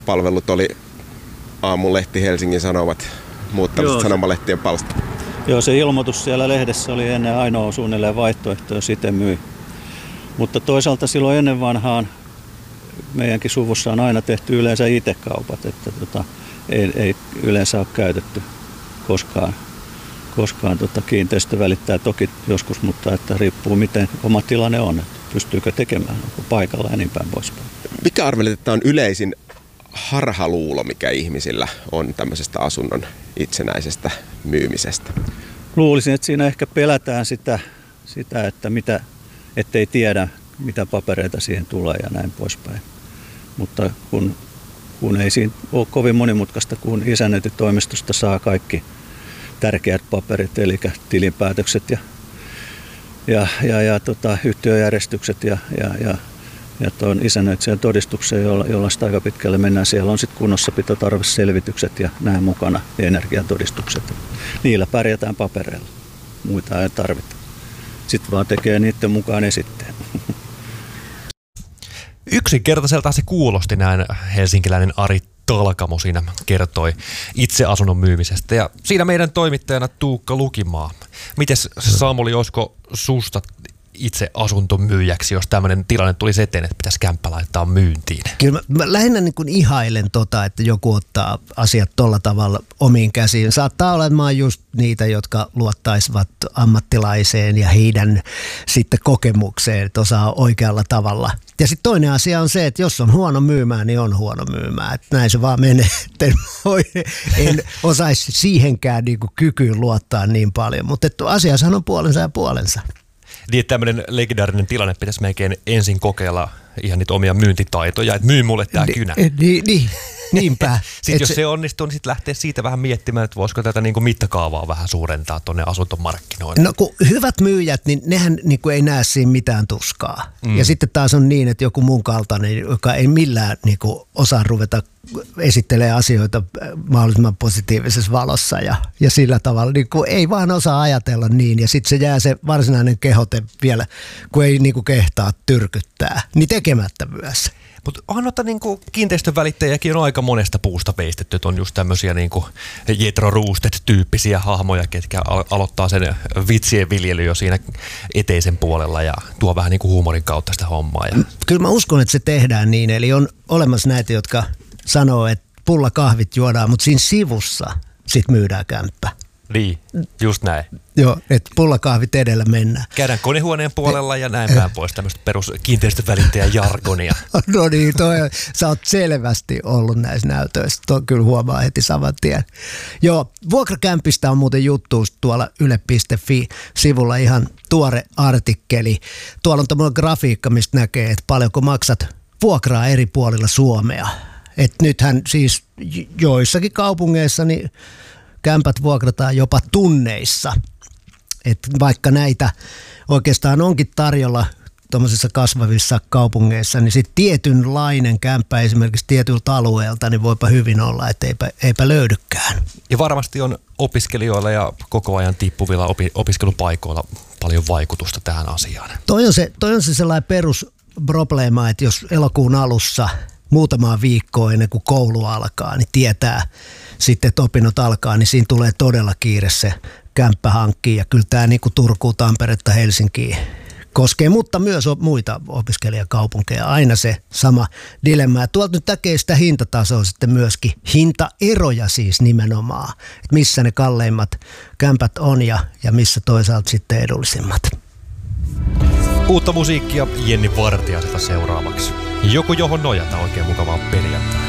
Palvelut oli Aamulehti, Helsingin Sanomat, muut tällaiset sanomalehtien palsta. Joo, se ilmoitus siellä lehdessä oli ennen ainoa suunnilleen vaihtoehto, jos itse myi. Mutta toisaalta silloin ennen vanhaan meidänkin suvussa on aina tehty yleensä IT-kaupat, että ei yleensä ole käytetty koskaan kiinteistö välittää toki joskus, mutta että riippuu miten oma tilanne on, että pystyykö tekemään, onko paikalla ja niin päin poispäin. Mikä arvelet, että on yleisin harhaluulo, mikä ihmisillä on tämmöisestä asunnon itsenäisestä myymisestä? Luulisin, että siinä ehkä pelätään sitä että ettei tiedä, mitä papereita siihen tulee ja näin poispäin. Mutta kun ei siinä ole kovin monimutkaista, kun isännöintitoimistosta saa kaikki tärkeät paperit, eli tilinpäätökset ja yhtiöjärjestykset ja tuon isännöitsijän todistuksen, jolla sitä aika pitkälle mennään. Siellä on sitten kunnossapitotarveselvitykset ja nämä mukana ja energiatodistukset. Niillä pärjätään papereilla. Muita ei tarvita. Sitten vaan tekee niiden mukaan esitteen. Yksinkertaiselta se kuulosti, näin helsinkiläinen Ari Talkamo siinä kertoi itse asunnon myymisestä. Ja siinä meidän toimittajana Tuukka Lukimaa. Mites Samuli, olisiko susta itse asuntomyyjäksi, jos tämmöinen tilanne tulisi eteen, että pitäisi kämppä laittaa myyntiin? Kyllä mä lähinnä niin kuin ihailen että joku ottaa asiat tolla tavalla omiin käsiin. Saattaa olemaan just niitä, jotka luottaisivat ammattilaiseen ja heidän sitten kokemukseen, että osaa oikealla tavalla. Ja sitten toinen asia on se, että jos on huono myymään, niin on huono myymään. Että näin se vaan menee. En osaisi siihenkään niin kuin kykyyn luottaa niin paljon, mutta asiassahan on puolensa ja puolensa. Niin, tämmöinen legendaarinen tilanne pitäisi melkein ensin kokeilla ihan niitä omia myyntitaitoja, että myy mulle tää kynä. Niinpä. Sitten jos se onnistuu, niin sitten lähtee siitä vähän miettimään, että voisiko tätä niin kuin mittakaavaa vähän suurentaa tuonne asuntomarkkinoille. No kun hyvät myyjät, niin nehän niin kuin ei näe siinä mitään tuskaa. Ja sitten taas on niin, että joku mun kaltainen, joka ei millään niin kuin osaa ruveta esittelee asioita mahdollisimman positiivisessa valossa ja sillä tavalla, niin kuin ei vaan osaa ajatella niin ja sitten se jää se varsinainen kehote vielä, kun ei niin kuin kehtaa tyrkyttää, niin tekemättä myös. Mutta onhan noita niinku kiinteistön välittäjiäkin on aika monesta puusta veistetty, että on just tämmöisiä niinku Jethro Roosted-tyyppisiä hahmoja, ketkä aloittaa sen vitsien viljely jo siinä eteisen puolella ja tuo vähän niinku huumorin kautta sitä hommaa. Kyllä mä uskon, että se tehdään niin, eli on olemassa näitä, jotka sanoo, että pullakahvit juodaan, mutta siinä sivussa sit myydään kämppä. Niin, just näin. Joo, että pullakahvit edellä mennään. Käydään konehuoneen puolella ja näin päin pois tämmöistä perus kiinteistövälittäjän jargonia. No niin, sä oot selvästi ollut näissä näytöissä. Tuo kyllä huomaa heti saman tien. Joo, vuokrakämpistä on muuten juttu tuolla yle.fi-sivulla ihan tuore artikkeli. Tuolla on tämmöinen grafiikka, mistä näkee, että paljonko maksat vuokraa eri puolilla Suomea. Että nythän siis joissakin kaupungeissa niin kämpät vuokrataan jopa tunneissa. Että vaikka näitä oikeastaan onkin tarjolla tuommoisissa kasvavissa kaupungeissa, niin sitten tietynlainen kämppä esimerkiksi tietyltä alueelta, niin voipa hyvin olla, että eipä löydykään. Ja varmasti on opiskelijoilla ja koko ajan tippuvilla opiskelupaikoilla paljon vaikutusta tähän asiaan. Toi on se sellainen perusprobleema, että jos elokuun alussa muutamaa viikkoa ennen kuin koulu alkaa, niin tietää sitten, että opinnot alkaa, niin siinä tulee todella kiire se kämppä hankkiin. Ja kyllä tämä niin kuin Turkuun, Tamperetta, Helsinkiin koskee, mutta myös muita opiskelijakaupunkeja. Aina se sama dilemma. Ja tuolta nyt näkee sitä hintatasoa sitten myöskin. Hintaeroja siis nimenomaan. Että missä ne kalleimmat kämpät on ja missä toisaalta sitten edullisimmat. Uutta musiikkia Jenni Vartiaiselta seuraavaksi. Joku johon nojata, oikein mukavaa perjantai.